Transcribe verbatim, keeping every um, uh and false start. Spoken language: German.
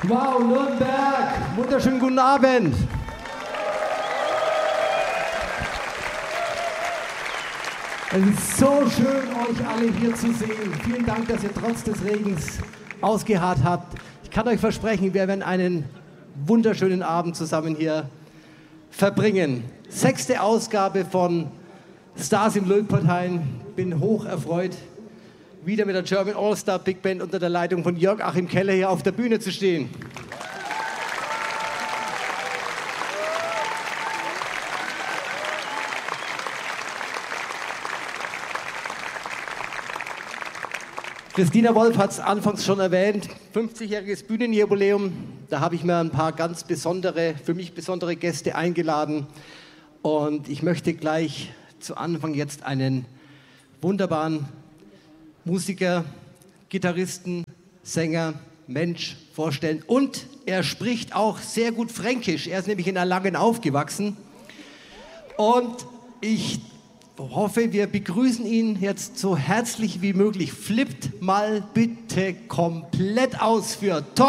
Wow, Nürnberg! Wunderschönen guten Abend! Es ist so schön, euch alle hier zu sehen. Vielen Dank, dass ihr trotz des Regens ausgeharrt habt. Ich kann euch versprechen, wir werden einen wunderschönen Abend zusammen hier verbringen. Sechste Ausgabe von Stars im Luitpoldhain. Bin hoch erfreut, wieder mit der German All-Star Big Band unter der Leitung von Jörg-Achim Keller hier auf der Bühne zu stehen. Christina Wolf hat es anfangs schon erwähnt, fünfzigjähriges Bühnenjubiläum. Da habe ich mir ein paar ganz besondere, für mich besondere Gäste eingeladen. Und ich möchte gleich zu Anfang jetzt einen wunderbaren Musiker, Gitarristen, Sänger, Mensch vorstellen. Und er spricht auch sehr gut Fränkisch. Er ist nämlich in Erlangen aufgewachsen. Und ich hoffe, wir begrüßen ihn jetzt so herzlich wie möglich. Flippt mal bitte komplett aus für Tom